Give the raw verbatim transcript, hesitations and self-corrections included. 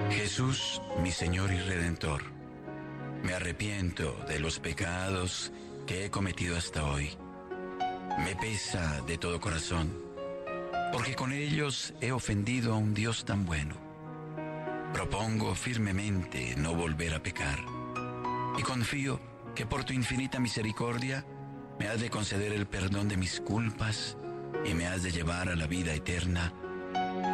Jesús, mi Señor y Redentor, me arrepiento de los pecados que he cometido hasta hoy. Me pesa de todo corazón, porque con ellos he ofendido a un Dios tan bueno. Propongo firmemente no volver a pecar, y confío que por tu infinita misericordia me has de conceder el perdón de mis culpas y me has de llevar a la vida eterna